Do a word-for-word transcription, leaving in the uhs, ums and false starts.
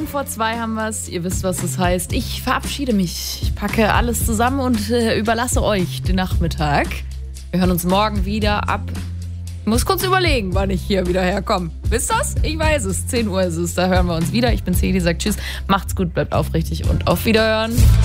Minuten vor zwei haben wir es. Ihr wisst, was das heißt. Ich verabschiede mich. Ich packe alles zusammen und äh, überlasse euch den Nachmittag. Wir hören uns morgen wieder ab. Ich muss kurz überlegen, wann ich hier wieder herkomme. Wisst ihr das? Ich weiß es. zehn Uhr ist es. Da hören wir uns wieder. Ich bin Celi, sagt tschüss. Macht's gut, bleibt aufrichtig und auf Wiederhören.